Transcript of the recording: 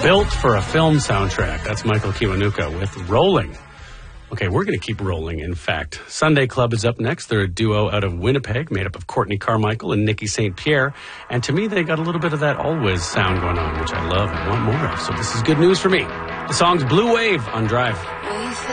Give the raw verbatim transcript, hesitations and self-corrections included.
Built for a film soundtrack. That's Michael Kiwanuka with Rolling. Okay, we're going to keep rolling, in fact. Sunday Club is up next. They're a duo out of Winnipeg made up of Courtney Carmichael and Nikki Saint Pierre. And to me, they got a little bit of that Always sound going on, which I love and want more of. So this is good news for me. The song's Blue Wave on Drive.